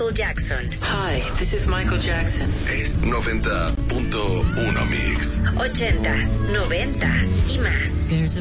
Michael Jackson. Hi, this is Michael Jackson. Es 90.1 Mix. 80s, 90s y más.